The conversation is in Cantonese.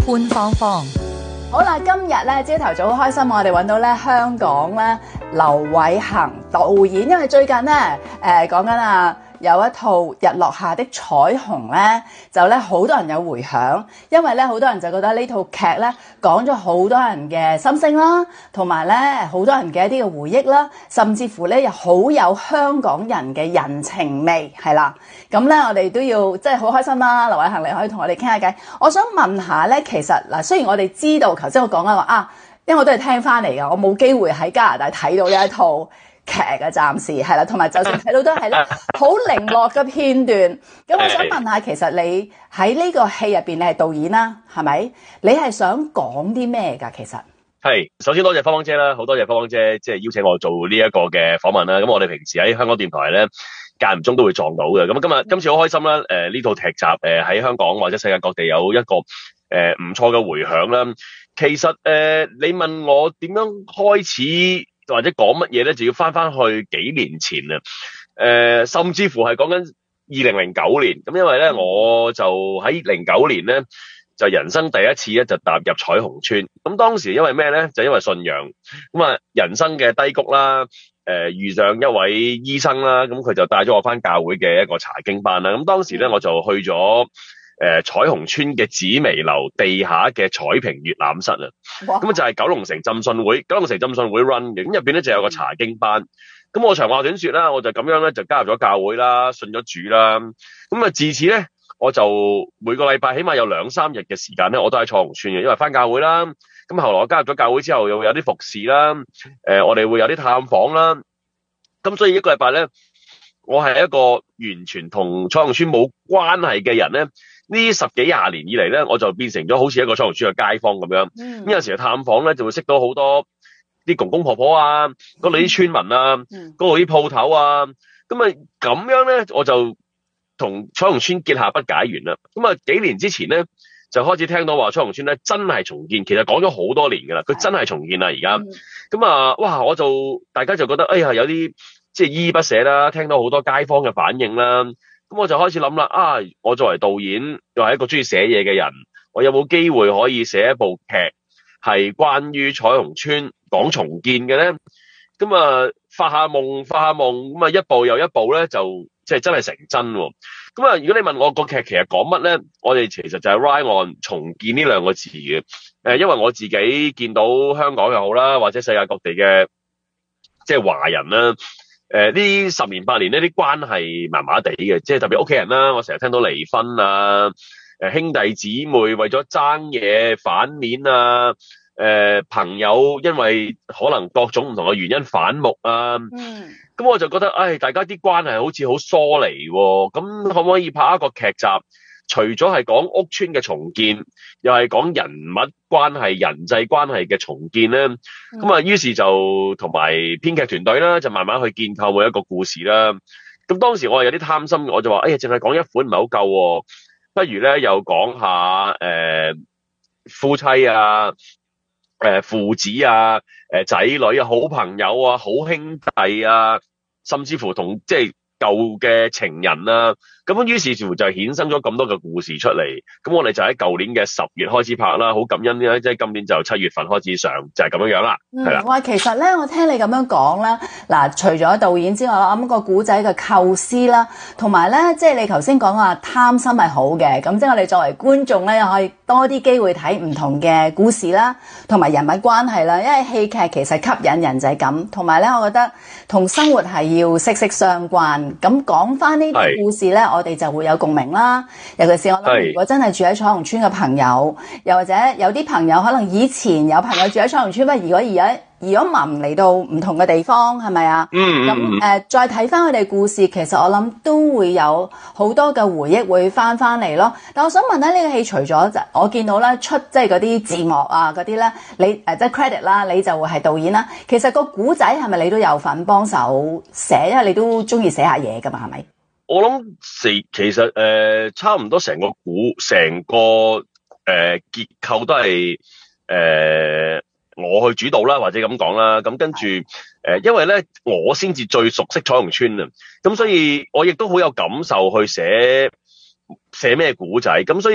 潘芳芳。 好啦，今日咧朝頭早好開心，我哋揾到咧香港咧劉偉恒導演，因為最近咧講緊有一套日落下的彩虹咧，就咧好多人有回響，因為咧好多人就覺得呢套劇咧講咗好多人嘅心聲啦，同埋咧好多人嘅一啲嘅回憶啦，甚至乎咧又好有香港人嘅人情味，係啦。咁咧我哋都要即係好開心啦，劉偉恒你可以同我哋傾下偈。我想問下咧，其實嗱，雖然我哋知道頭先我講啦話因為我都係聽翻嚟㗎，我冇機會喺加拿大睇到呢一套劇嘅，暫時係啦，同埋就算睇到都係咧好零落嘅片段。咁我想問下，其實你喺呢個戲入邊，你係導演啦，係咪？你係想講啲咩㗎？其實係，首先多謝芳芳姐啦，好多謝芳芳姐即係邀請我做呢一個嘅訪問啦。咁我哋平時喺香港電台咧間唔中都會撞到嘅。咁今次好開心啦！呢套劇集喺香港或者世界各地有一個唔錯嘅回響啦。其實你問我點樣開始或者講乜嘢咧，就要翻去幾年前啊，甚至乎係講緊2009年。咁因為咧，我就喺09年咧就人生第一次咧就踏入彩虹村。咁當時因為咩咧？就因為信仰。咁人生嘅低谷啦，遇上一位醫生啦，咁佢就帶咗我翻教會嘅一個查經班啦。咁當時咧我就去咗彩虹村嘅紫微樓地下嘅彩屏閱覽室啊，咁就係九龍城浸信會 run 嘅，咁入邊咧就有個查經班。咁我長話短說啦，我就咁樣咧就加入咗教會啦，信咗主啦。咁自此咧，我就每個禮拜起碼有2-3日嘅時間咧，我都喺彩虹村嘅，因為翻教會啦。咁後來我加入咗教會之後，又有啲服侍啦，我哋會有啲探訪啦。咁所以一個禮拜咧，我係一個完全同彩虹村冇關係嘅人咧。呢10幾20年以嚟咧，我就變成咗好似一個彩虹村嘅街坊咁樣。咁有時去探訪咧，就會識到好多啲公公婆婆啊，嗰度啲村民啊，嗰度啲鋪頭啊。咁咁樣咧，我就同彩虹村結下不解緣啦。咁幾年之前咧，就開始聽到話彩虹村咧真係重建，其實講咗好多年㗎啦，佢真係重建啦而家。咁哇，大家就覺得有啲即係依依不捨啦，聽到好多街坊嘅反應啦。咁我就開始諗啦，我作為導演又係一個中意寫嘢嘅人，我有冇機會可以寫一部劇係關於彩虹村講重建嘅咧？咁發下夢，咁一步又一步咧，就即係真係成真喎。咁如果你問我個劇其實講乜咧，我哋其實就係 ride on 重建呢兩個字嘅。因為我自己見到香港又好啦，或者世界各地嘅即係華人啦。呢10年8年呢啲關係麻麻地嘅，即係特別屋企人啦，我成日聽到離婚啊，兄弟姊妹為咗爭嘢反面啊，朋友因為可能各種唔同嘅原因反目啊，咁我就覺得大家啲關係好似好疏離喎，咁可唔可以拍一個劇集？除咗係講屋村嘅重建，又係講人物關係、人際關係嘅重建咧。咁於是就同埋編劇團隊啦，就慢慢去建構每一個故事啦。咁當時我係有啲貪心，我就話：淨係講一款唔係好夠喎，不如咧又講下夫妻啊、父子啊、仔女啊、好朋友啊、好兄弟啊，甚至乎同即係舊嘅情人啊。咁於是乎就衍生咗咁多嘅故事出嚟，咁我哋就喺舊年嘅10月開始拍啦，好感恩咧，即係今年就7月份開始上，就係咁樣啦，係啦。 其實咧，我聽你咁樣講啦，嗱，除咗導演之外，我諗個古仔嘅構思啦，同埋咧，即係你頭先講話貪心係好嘅，咁即係我哋作為觀眾咧，可以多啲機會睇唔同嘅故事啦，同埋人物關係啦，因為戲劇其實吸引人就係咁，同埋咧，我覺得同生活係要息息相關。咁講翻呢啲故事咧，我哋就會有共鳴啦。尤其是我諗，如果真係住喺彩虹村嘅朋友，又或者有啲朋友可能以前有朋友住喺彩虹村，不過如果移咗民嚟到唔同嘅地方，係咪啊？咁再睇翻佢哋故事，其實我諗都會有好多嘅回憶會翻嚟咯。但我想問咧，呢個戲除咗我見到咧出即係嗰啲字幕啊嗰啲咧，你即係 credit 啦，你就會係導演啦。其實個古仔係咪你都有份幫手寫？因為你都中意寫下嘢㗎嘛，係咪？ 我諗其實差唔多成個結構都係我去主導啦，或者咁講啦。咁跟住因為咧我先至最熟悉彩虹村啊，咁所以我亦都好有感受去寫咩古仔，咁所以